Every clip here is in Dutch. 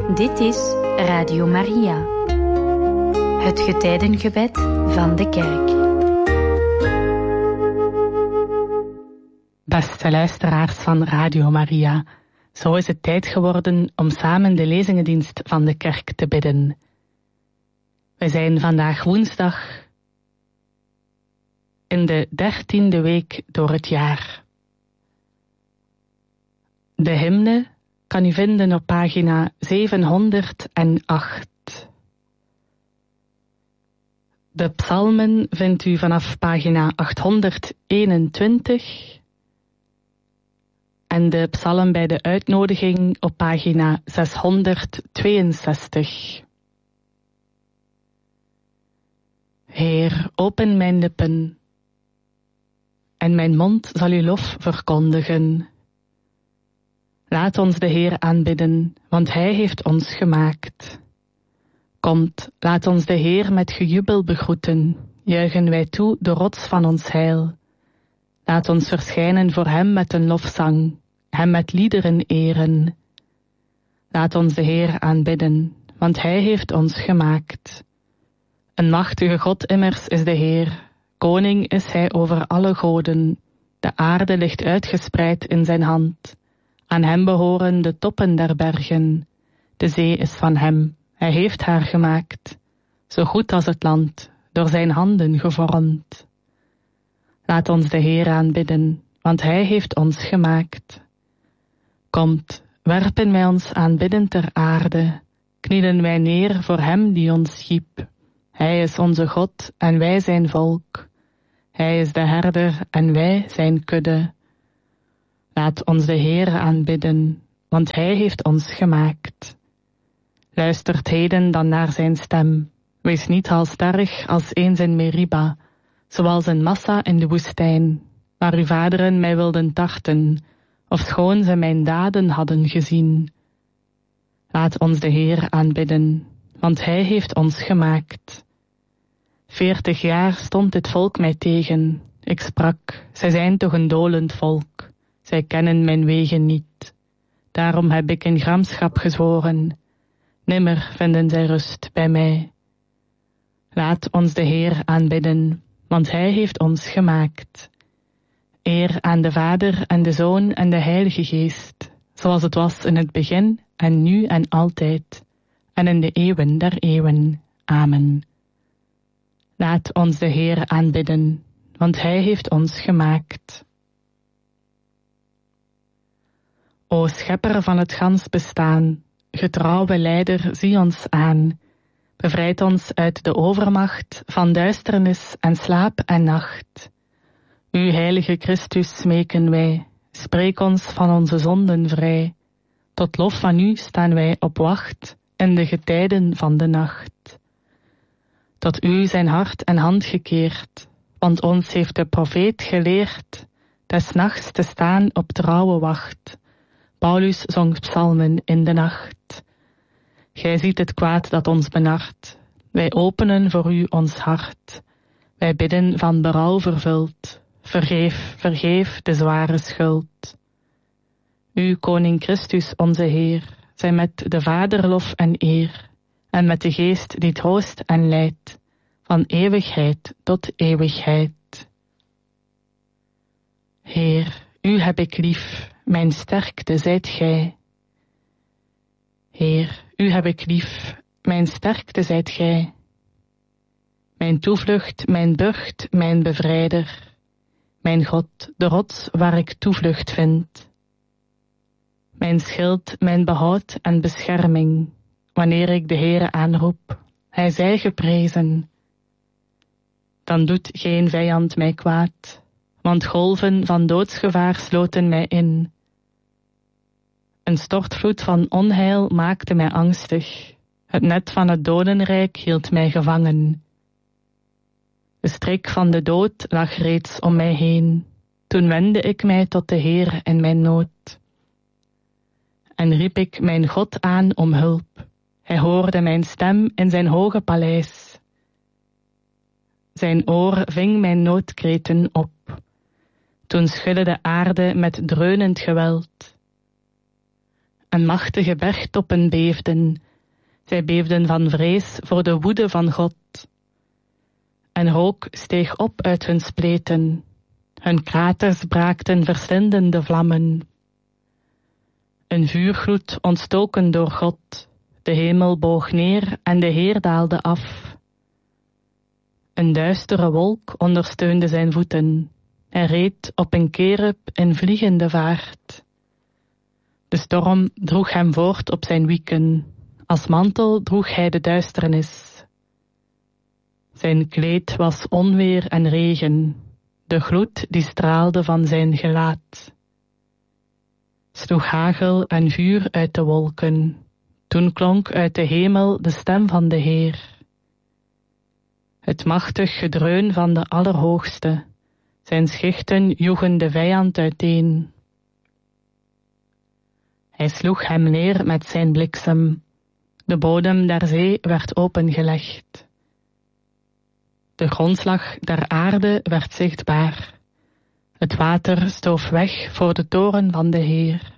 Dit is Radio Maria, het getijdengebed van de kerk. Beste luisteraars van Radio Maria, zo is het tijd geworden om samen de lezingendienst van de kerk te bidden. We zijn vandaag woensdag in de 13e week door het jaar. De hymne kan u vinden op pagina 708. De psalmen vindt u vanaf pagina 821 en de psalm bij de uitnodiging op pagina 662. Heer, open mijn lippen en mijn mond zal uw lof verkondigen. Laat ons de Heer aanbidden, want Hij heeft ons gemaakt. Komt, laat ons de Heer met gejubel begroeten, juichen wij toe de rots van ons heil. Laat ons verschijnen voor Hem met een lofzang, Hem met liederen eren. Laat ons de Heer aanbidden, want Hij heeft ons gemaakt. Een machtige God immers is de Heer, koning is Hij over alle goden. De aarde ligt uitgespreid in zijn hand. Aan Hem behoren de toppen der bergen. De zee is van Hem, Hij heeft haar gemaakt. Zo goed als het land, door zijn handen gevormd. Laat ons de Heer aanbidden, want Hij heeft ons gemaakt. Komt, werpen wij ons aanbidden ter aarde. Knielen wij neer voor Hem die ons schiep. Hij is onze God en wij zijn volk. Hij is de herder en wij zijn kudde. Laat ons de Heer aanbidden, want Hij heeft ons gemaakt. Luistert heden dan naar zijn stem. Wees niet halstarrig als eens in Meriba, zoals een Massa in de woestijn, waar uw vaderen mij wilden tarten, ofschoon ze mijn daden hadden gezien. Laat ons de Heer aanbidden, want Hij heeft ons gemaakt. 40 jaar stond dit volk mij tegen. Ik sprak, zij zijn toch een dolend volk. Zij kennen mijn wegen niet. Daarom heb ik in gramschap gezworen. Nimmer vinden zij rust bij mij. Laat ons de Heer aanbidden, want Hij heeft ons gemaakt. Eer aan de Vader en de Zoon en de Heilige Geest, zoals het was in het begin en nu en altijd, en in de eeuwen der eeuwen. Amen. Laat ons de Heer aanbidden, want Hij heeft ons gemaakt. O schepper van het gans bestaan, getrouwe leider, zie ons aan. Bevrijd ons uit de overmacht van duisternis en slaap en nacht. U heilige Christus smeken wij, spreek ons van onze zonden vrij. Tot lof van u staan wij op wacht in de getijden van de nacht. Tot u zijn hart en hand gekeerd, want ons heeft de profeet geleerd des nachts te staan op trouwe wacht. Paulus zong psalmen in de nacht. Gij ziet het kwaad dat ons benart. Wij openen voor u ons hart. Wij bidden van berouw vervuld. Vergeef, vergeef de zware schuld. U, Koning Christus, onze Heer, zij met de Vader lof en eer, en met de Geest die troost en leidt, van eeuwigheid tot eeuwigheid. Heer, u heb ik lief, mijn sterkte zijt gij. Heer, u heb ik lief, mijn sterkte zijt gij. Mijn toevlucht, mijn burcht, mijn bevrijder. Mijn God, de rots waar ik toevlucht vind. Mijn schild, mijn behoud en bescherming. Wanneer ik de Heere aanroep, Hij zij geprezen. Dan doet geen vijand mij kwaad, want golven van doodsgevaar sloten mij in. Een stortvloed van onheil maakte mij angstig. Het net van het dodenrijk hield mij gevangen. De strik van de dood lag reeds om mij heen. Toen wendde ik mij tot de Heer in mijn nood. En riep ik mijn God aan om hulp. Hij hoorde mijn stem in zijn hoge paleis. Zijn oor ving mijn noodkreten op. Toen schudde de aarde met dreunend geweld. en machtige bergtoppen beefden. Zij beefden van vrees voor de woede van God. En rook steeg op uit hun spleten. Hun kraters braakten verslindende vlammen. Een vuurgloed ontstoken door God. De hemel boog neer en de Heer daalde af. Een duistere wolk ondersteunde zijn voeten. Hij reed op een kerub in vliegende vaart. De storm droeg hem voort op zijn wieken. Als mantel droeg hij de duisternis. Zijn kleed was onweer en regen. De gloed die straalde van zijn gelaat. Sloeg hagel en vuur uit de wolken. Toen klonk uit de hemel de stem van de Heer. Het machtig gedreun van de Allerhoogste. Zijn schichten joegen de vijand uiteen. Hij sloeg hem neer met zijn bliksem. De bodem der zee werd opengelegd. De grondslag der aarde werd zichtbaar. Het water stoof weg voor de toren van de Heer.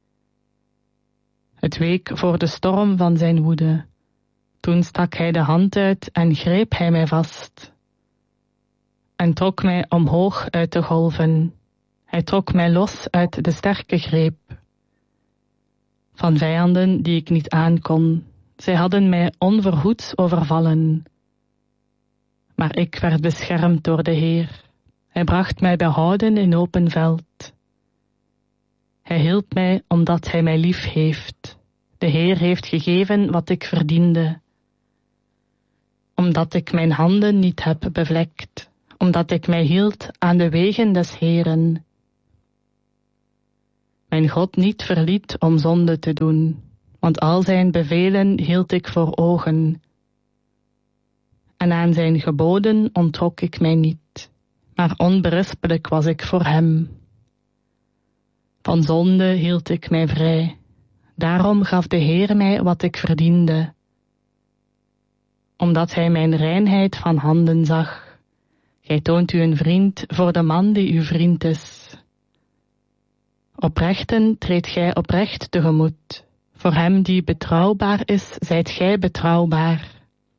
Het week voor de storm van zijn woede. Toen stak hij de hand uit en greep hij mij vast. En trok mij omhoog uit de golven. Hij trok mij los uit de sterke greep. Van vijanden die ik niet aankon. Zij hadden mij onverhoeds overvallen. Maar ik werd beschermd door de Heer. Hij bracht mij behouden in open veld. Hij hielp mij omdat hij mij lief heeft. De Heer heeft gegeven wat ik verdiende. Omdat ik mijn handen niet heb bevlekt. Omdat ik mij hield aan de wegen des Heeren. Mijn God niet verliet om zonde te doen, want al zijn bevelen hield ik voor ogen. En aan zijn geboden onttrok ik mij niet, maar onberispelijk was ik voor hem. Van zonde hield ik mij vrij, daarom gaf de Heer mij wat ik verdiende. Omdat hij mijn reinheid van handen zag. Gij toont u een vriend voor de man die uw vriend is. Oprechten treedt gij oprecht tegemoet. Voor hem die betrouwbaar is, zijt gij betrouwbaar.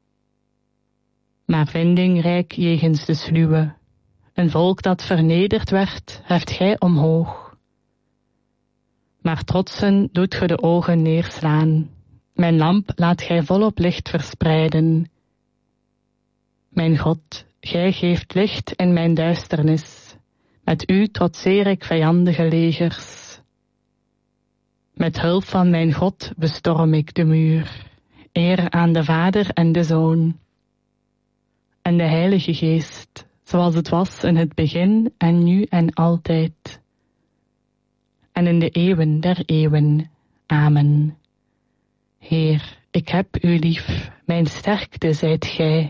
Maar vindingrijk jegens de sluwe. Een volk dat vernederd werd, heft gij omhoog. Maar trotsen doet ge de ogen neerslaan. Mijn lamp laat gij volop licht verspreiden. Mijn God, gij geeft licht in mijn duisternis. Met u trotseer ik vijandige legers. Met hulp van mijn God bestorm ik de muur. Eer aan de Vader en de Zoon. En de Heilige Geest, zoals het was in het begin en nu en altijd. En in de eeuwen der eeuwen. Amen. Heer, ik heb u lief, mijn sterkte zijt gij.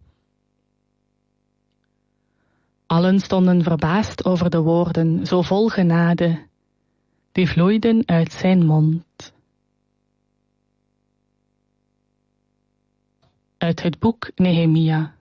Allen stonden verbaasd over de woorden, zo vol genade, die vloeiden uit zijn mond. Uit het boek Nehemia.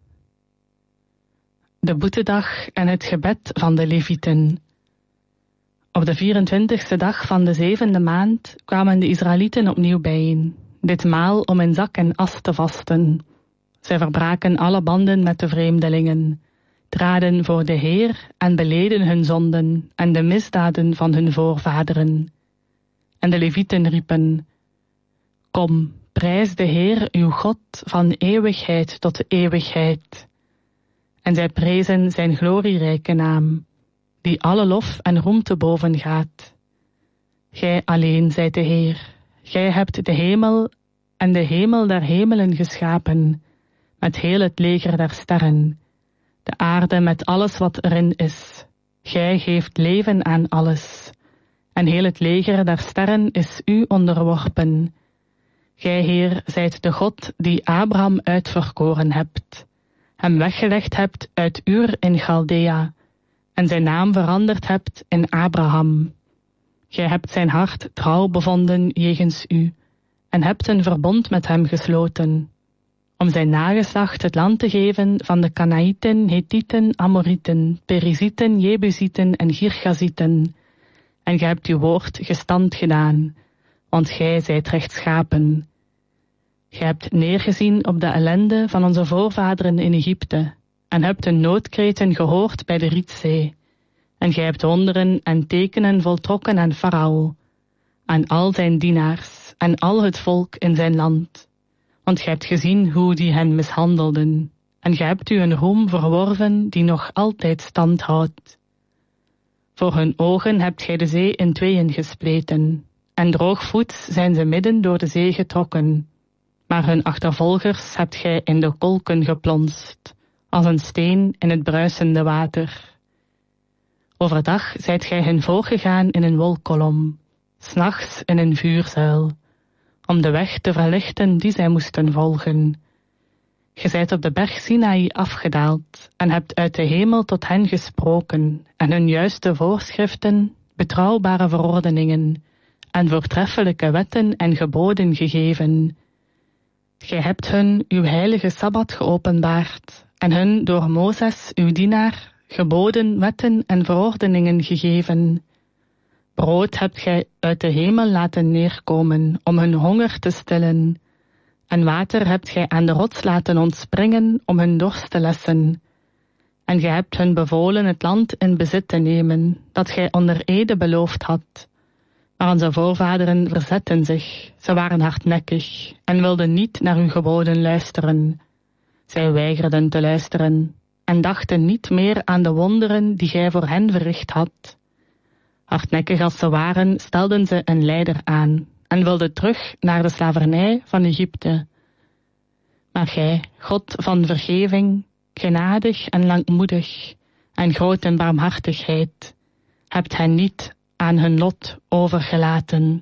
De boetedag en het gebed van de Levieten. Op de 24e dag van de 7e maand kwamen de Israëlieten opnieuw bijeen, ditmaal om in zak en as te vasten. Zij verbraken alle banden met de vreemdelingen, traden voor de Heer en beleden hun zonden en de misdaden van hun voorvaderen. En de Levieten riepen: Kom, prijs de Heer uw God van eeuwigheid tot eeuwigheid. En zij prezen zijn glorierijke naam, die alle lof en roem te boven gaat. Gij alleen zijt de Heer, gij hebt de hemel en de hemel der hemelen geschapen, met heel het leger der sterren, de aarde met alles wat erin is. Gij geeft leven aan alles, en heel het leger der sterren is u onderworpen. Gij, Heer, zijt de God die Abraham uitverkoren hebt, hem weggelegd hebt uit Ur in Chaldea, en zijn naam veranderd hebt in Abraham. Gij hebt zijn hart trouw bevonden jegens u, en hebt een verbond met hem gesloten, om zijn nageslacht het land te geven van de Kanaïten, Hethieten, Amorieten, Perizieten, Jebusieten en Girgazieten. En gij hebt uw woord gestand gedaan, want gij zijt rechtschapen. Gij hebt neergezien op de ellende van onze voorvaderen in Egypte en hebt hun noodkreten gehoord bij de Rietzee. En gij hebt wonderen en tekenen voltrokken aan Farao, aan al zijn dienaars en al het volk in zijn land. Want gij hebt gezien hoe die hen mishandelden, en gij hebt u een roem verworven die nog altijd stand houdt. Voor hun ogen hebt gij de zee in tweeën gespleten, en droogvoets zijn ze midden door de zee getrokken. Maar hun achtervolgers hebt gij in de kolken geplonst, als een steen in het bruisende water. Overdag zijt gij hen voorgegaan in een wolkkolom, 's nachts in een vuurzuil, om de weg te verlichten die zij moesten volgen. Ge zijt op de berg Sinaï afgedaald en hebt uit de hemel tot hen gesproken en hun juiste voorschriften, betrouwbare verordeningen en voortreffelijke wetten en geboden gegeven. Gij hebt hun uw heilige Sabbat geopenbaard en hun door Mozes, uw dienaar, geboden, wetten en verordeningen gegeven. Brood hebt gij uit de hemel laten neerkomen om hun honger te stillen, en water hebt gij aan de rots laten ontspringen om hun dorst te lessen. En gij hebt hun bevolen het land in bezit te nemen, dat gij onder ede beloofd had. Maar onze voorvaderen verzetten zich, ze waren hardnekkig en wilden niet naar uw geboden luisteren. Zij weigerden te luisteren en dachten niet meer aan de wonderen die gij voor hen verricht had. Hardnekkig als ze waren, stelden ze een leider aan en wilden terug naar de slavernij van Egypte. Maar gij, God van vergeving, genadig en langmoedig en groot in barmhartigheid, hebt hen niet aan hun lot overgelaten.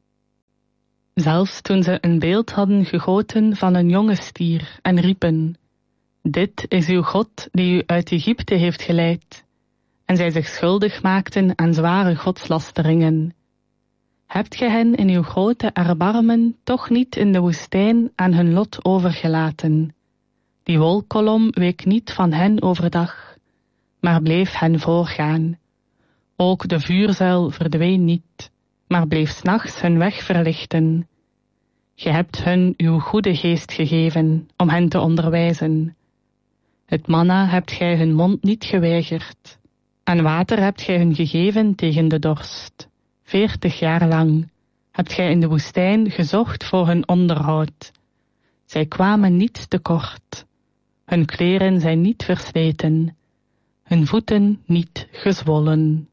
Zelfs toen ze een beeld hadden gegoten van een jonge stier en riepen: dit is uw God die u uit Egypte heeft geleid, en zij zich schuldig maakten aan zware godslasteringen. Hebt gij hen in uw grote erbarmen toch niet in de woestijn aan hun lot overgelaten? Die wolkkolom week niet van hen overdag, maar bleef hen voorgaan. Ook de vuurzuil verdween niet, maar bleef 's nachts hun weg verlichten. Ge hebt hun uw goede geest gegeven om hen te onderwijzen. Het manna hebt gij hun mond niet geweigerd, en water hebt gij hun gegeven tegen de dorst. 40 jaar lang hebt gij in de woestijn gezocht voor hun onderhoud. Zij kwamen niet tekort. Hun kleren zijn niet versleten, hun voeten niet gezwollen.